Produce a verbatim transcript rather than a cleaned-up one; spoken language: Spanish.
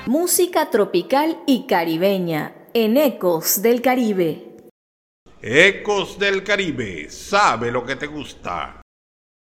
Música tropical y caribeña en Ecos del Caribe. Ecos del Caribe, sabe lo que te gusta.